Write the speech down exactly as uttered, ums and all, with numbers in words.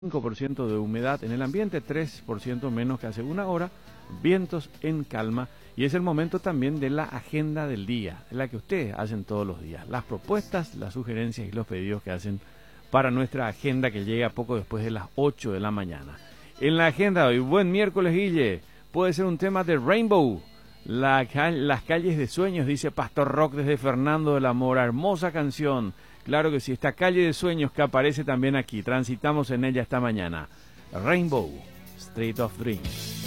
cinco por ciento de humedad en el ambiente, tres por ciento menos que hace una hora, vientos en calma, y es el momento también de la agenda del día, la que ustedes hacen todos los días, las propuestas, las sugerencias y los pedidos que hacen para nuestra agenda que llega poco después de las ocho de la mañana. En la agenda de hoy, buen miércoles, Guille, puede ser un tema de Rainbow, la, las calles de sueños, dice Pastor Rock desde Fernando de la Mora, hermosa canción. Claro que sí, esta calle de sueños que aparece también aquí, transitamos en ella esta mañana. Rainbow, Street of Dreams.